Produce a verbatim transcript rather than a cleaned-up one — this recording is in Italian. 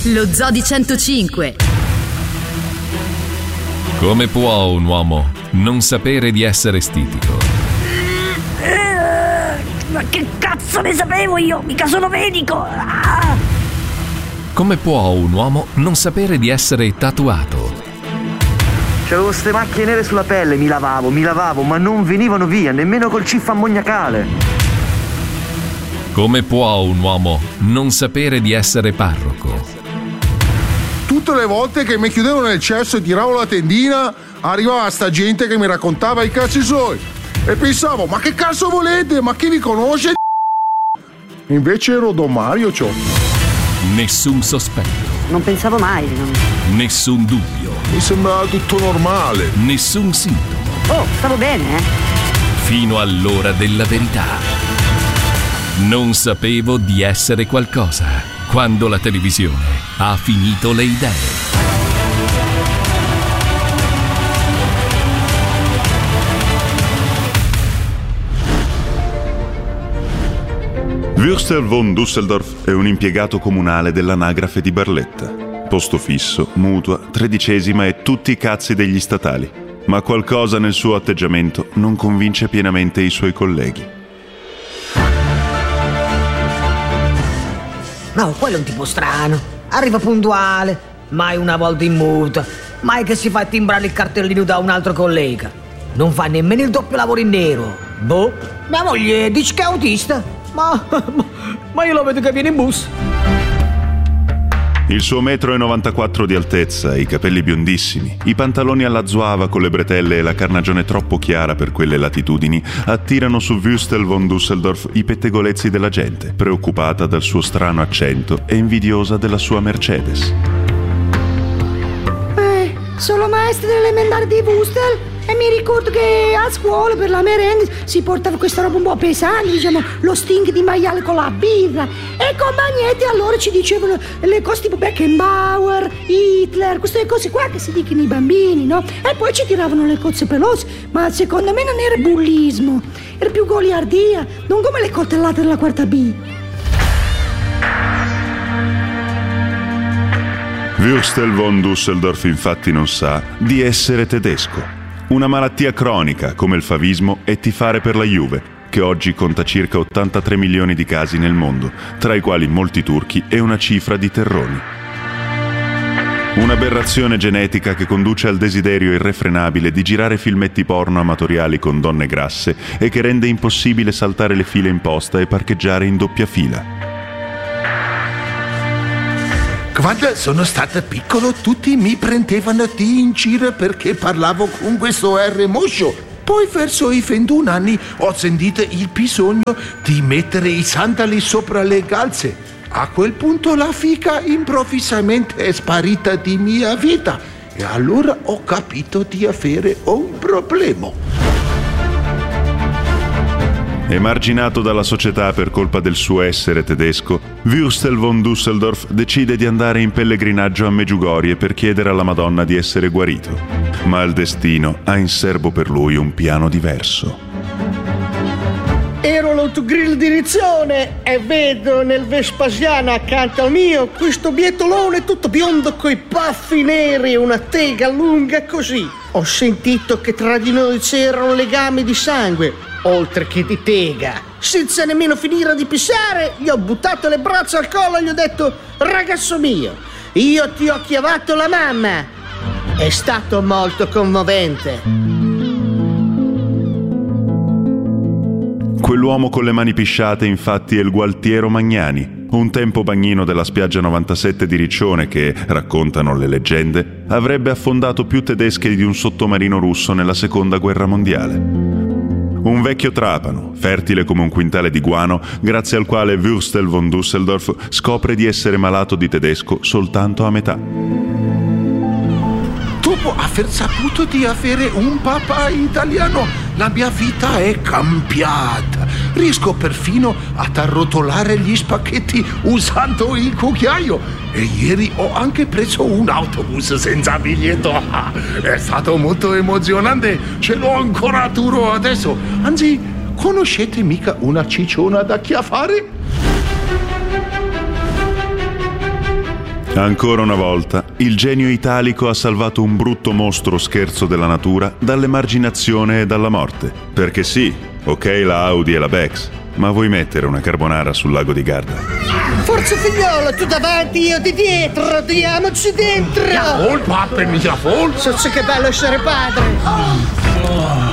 Lo Zoo di centocinque. Come può un uomo non sapere di essere stitico? Ma che cazzo ne sapevo io? Mica sono medico! Ah! Come può un uomo non sapere di essere tatuato? C'avevo ste macchie nere sulla pelle, mi lavavo, mi lavavo, ma non venivano via, nemmeno col cif ammoniacale. Come può un uomo non sapere di essere parroco? Tutte le volte che mi chiudevo nel cesso e tiravo la tendina, arrivava sta gente che mi raccontava i cazzi suoi. E pensavo, ma che cazzo volete? Ma chi vi conosce? Invece ero Don Mario, ciò. Nessun sospetto. Non pensavo mai. Non... Nessun dubbio. Mi sembrava tutto normale. Nessun sintomo. Oh, stavo bene, eh? Fino all'ora della verità. Non sapevo di essere qualcosa quando la televisione ha finito le idee. Würstel von Düsseldorf è un impiegato comunale dell'anagrafe di Barletta. Posto fisso, mutua, tredicesima e tutti i cazzi degli statali. Ma qualcosa nel suo atteggiamento non convince pienamente i suoi colleghi. No, quello è un tipo strano. Arriva puntuale, mai una volta in muta, mai che si fa timbrare il cartellino da un altro collega. Non fa nemmeno il doppio lavoro in nero. Boh, mia moglie dice che è autista. Ma, ma, ma io lo vedo che viene in bus. Il suo metro e novantaquattro di altezza, i capelli biondissimi, i pantaloni alla zuava con le bretelle e la carnagione troppo chiara per quelle latitudini attirano su Würstel von Düsseldorf i pettegolezzi della gente, preoccupata dal suo strano accento e invidiosa della sua Mercedes. Eh, sono maestra dell'elementare di Würstel e mi ricordo che a scuola per la merenda si portava questa roba un po' pesante, diciamo lo sting di maiale con la birra, e i compagnetti allora ci dicevano le cose tipo Beckenbauer, Hitler, queste cose qua che si dicono i bambini, no? E poi ci tiravano le cozze pelose, ma secondo me non era bullismo, era più goliardia, non come le coltellate della quarta B. Würstel von Düsseldorf infatti non sa di essere tedesco. Una malattia cronica come il favismo e tifare per la Juve, che oggi conta circa ottantatré milioni di casi nel mondo, tra i quali molti turchi e una cifra di terroni. Un'aberrazione genetica che conduce al desiderio irrefrenabile di girare filmetti porno amatoriali con donne grasse e che rende impossibile saltare le file in posta e parcheggiare in doppia fila. Quando sono stato piccolo tutti mi prendevano di in giro perché parlavo con questo R moscio. Poi verso i ventuno anni ho sentito il bisogno di mettere i sandali sopra le calze. A quel punto la figa improvvisamente è sparita di mia vita e allora ho capito di avere un problema. Emarginato dalla società per colpa del suo essere tedesco, Würstel von Düsseldorf decide di andare in pellegrinaggio a Medjugorje per chiedere alla Madonna di essere guarito. Ma il destino ha in serbo per lui un piano diverso. Ero l'autogrill di Rizzone e vedo nel Vespasiano accanto al mio questo bietolone tutto biondo coi baffi neri e una tega lunga così. Ho sentito che tra di noi c'erano legami di sangue, oltre che di tega. Senza nemmeno finire di pissare, gli ho buttato le braccia al collo e gli ho detto: ragazzo mio, io ti ho chiamato la mamma. È stato molto commovente. Quell'uomo con le mani pisciate infatti è il Gualtiero Magnani, un tempo bagnino della spiaggia novantasette di Riccione che, raccontano le leggende, avrebbe affondato più tedesche di un sottomarino russo nella seconda guerra mondiale. Un vecchio trapano, fertile come un quintale di guano, grazie al quale Würstel von Düsseldorf scopre di essere malato di tedesco soltanto a metà. Dopo aver saputo di avere un papà italiano, la mia vita è cambiata. Riesco perfino ad arrotolare gli spaghetti usando il cucchiaio. E ieri ho anche preso un autobus senza biglietto. È stato molto emozionante. Ce l'ho ancora duro adesso. Anzi, conoscete mica una cicciona da chiaffare? Ancora una volta, il genio italico ha salvato un brutto mostro scherzo della natura dall'emarginazione e dalla morte. Perché sì, ok la Audi e la Bex, ma vuoi mettere una carbonara sul lago di Garda? Forza figliolo, tu davanti, io di dietro, diamoci dentro! Jawohl, Pappe, mi jawohl! So che bello essere padre! Oh.